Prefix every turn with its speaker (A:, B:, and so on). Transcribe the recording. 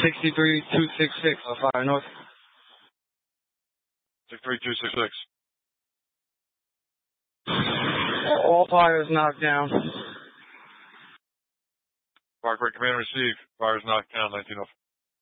A: 63266 on Fire North.
B: 63266.
A: All fires knocked down.
B: Park Break Command received. Fires knocked down 1904.